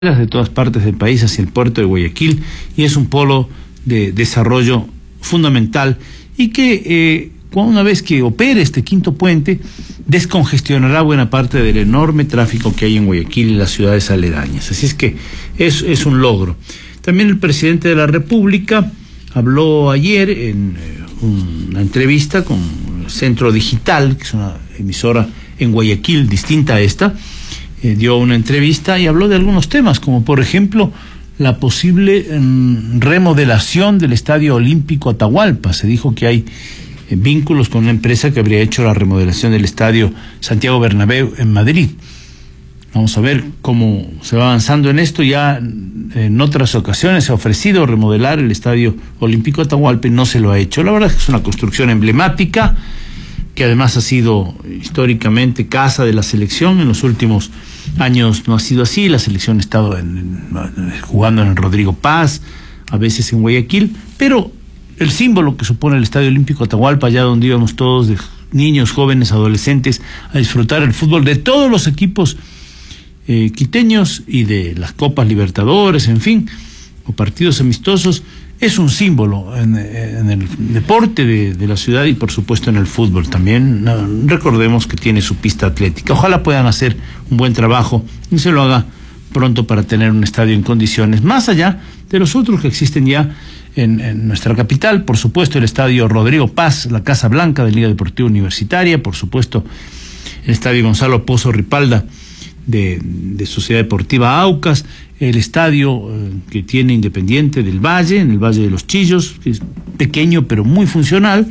de todas partes del país hacia el puerto de Guayaquil, y es un polo de desarrollo fundamental y que una vez que opere este quinto puente descongestionará buena parte del enorme tráfico que hay en Guayaquil y las ciudades aledañas. Así es que es un logro. También el presidente de la República habló ayer en una entrevista con Centro Digital, que es una emisora en Guayaquil distinta a esta. Dio una entrevista y habló de algunos temas, como por ejemplo la posible remodelación del Estadio Olímpico Atahualpa. Se dijo que hay vínculos con una empresa que habría hecho la remodelación del Estadio Santiago Bernabéu en Madrid. Vamos a ver cómo se va avanzando en esto. Ya en otras ocasiones se ha ofrecido remodelar el Estadio Olímpico Atahualpa y no se lo ha hecho. La verdad es que es una construcción emblemática, que además ha sido históricamente casa de la selección. En los últimos años no ha sido así. La selección ha estado jugando en el Rodrigo Paz, a veces en Guayaquil, pero el símbolo que supone el Estadio Olímpico Atahualpa, allá donde íbamos todos, de niños, jóvenes, adolescentes, a disfrutar el fútbol de todos los equipos quiteños y de las Copas Libertadores, en fin, o partidos amistosos, es un símbolo en el deporte de la ciudad y por supuesto en el fútbol también. Recordemos que tiene su pista atlética. Ojalá puedan hacer un buen trabajo y se lo haga pronto para tener un estadio en condiciones, más allá de los otros que existen ya en nuestra capital. Por supuesto el Estadio Rodrigo Paz, la Casa Blanca de Liga Deportiva Universitaria, por supuesto el Estadio Gonzalo Pozo Ripalda de Sociedad Deportiva Aucas, el estadio que tiene Independiente del Valle, en el Valle de los Chillos, que es pequeño pero muy funcional,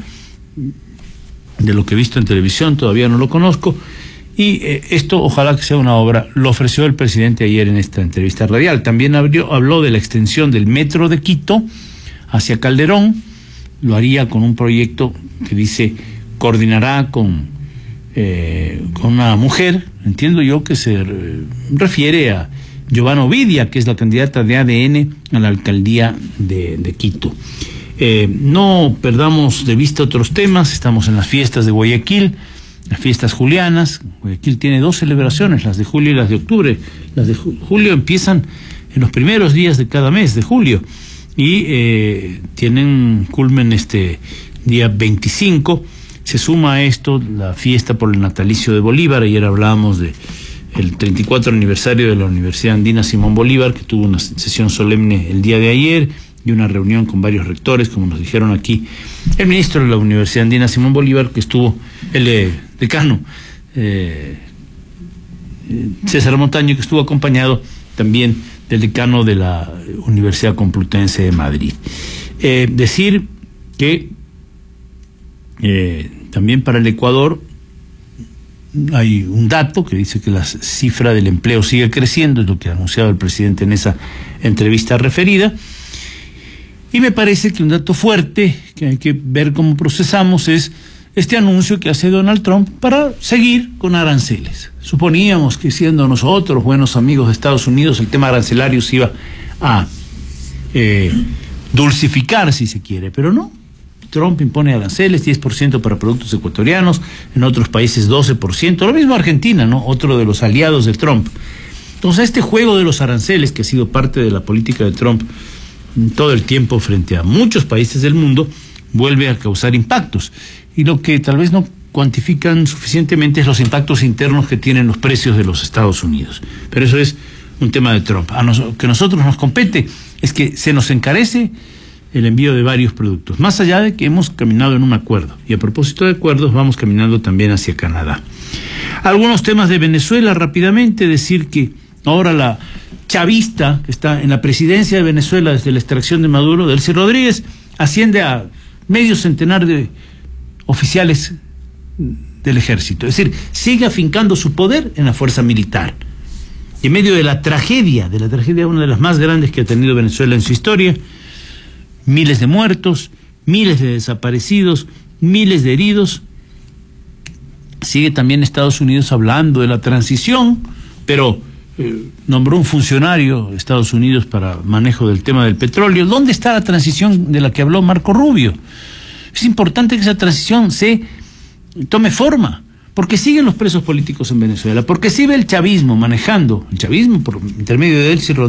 de lo que he visto en televisión, todavía no lo conozco, y esto ojalá que sea una obra. Lo ofreció el presidente ayer en esta entrevista radial. También habló de la extensión del metro de Quito hacia Calderón. Lo haría con un proyecto que dice coordinará con una mujer, entiendo yo que se refiere a Giovanna Ovidia, que es la candidata de ADN a la alcaldía de Quito. No perdamos de vista otros temas. Estamos en las fiestas de Guayaquil, las fiestas julianas. Guayaquil tiene dos celebraciones, las de julio y las de octubre. Las de julio empiezan en los primeros días de cada mes de julio y tienen culmen este día 25. Se suma a esto la fiesta por el natalicio de Bolívar. Ayer hablábamos de el 34 aniversario de la Universidad Andina Simón Bolívar, que tuvo una sesión solemne el día de ayer y una reunión con varios rectores, como nos dijeron aquí el ministro de la Universidad Andina Simón Bolívar, que estuvo, el decano César Montaño, que estuvo acompañado también del decano de la Universidad Complutense de Madrid. Decir que también para el Ecuador hay un dato que dice que la cifra del empleo sigue creciendo, es lo que ha anunciado el presidente en esa entrevista referida, y me parece que un dato fuerte que hay que ver cómo procesamos es este anuncio que hace Donald Trump para seguir con aranceles. Suponíamos que siendo nosotros buenos amigos de Estados Unidos el tema arancelario se iba a dulcificar, si se quiere, pero no. Trump impone aranceles, 10% para productos ecuatorianos, en otros países 12%, lo mismo Argentina, ¿no? Otro de los aliados de Trump. Entonces este juego de los aranceles, que ha sido parte de la política de Trump todo el tiempo frente a muchos países del mundo, vuelve a causar impactos. Y lo que tal vez no cuantifican suficientemente es los impactos internos que tienen los precios de los Estados Unidos. Pero eso es un tema de Trump. Que a nosotros nos compete es que se nos encarece el envío de varios productos, más allá de que hemos caminado en un acuerdo. Y a propósito de acuerdos, vamos caminando también hacia Canadá. Algunos temas de Venezuela, rápidamente, decir que ahora la chavista que está en la presidencia de Venezuela desde la extracción de Maduro, Delcy Rodríguez, asciende a medio centenar de oficiales del ejército. Es decir, sigue afincando su poder en la fuerza militar. Y en medio de la tragedia, una de las más grandes que ha tenido Venezuela en su historia, miles de muertos, miles de desaparecidos, miles de heridos. Sigue también Estados Unidos hablando de la transición, pero nombró un funcionario de Estados Unidos para manejo del tema del petróleo. ¿Dónde está la transición de la que habló Marco Rubio? Es importante que esa transición se tome forma, porque siguen los presos políticos en Venezuela, porque sigue el chavismo manejando, el chavismo por intermedio de Delcy Rodríguez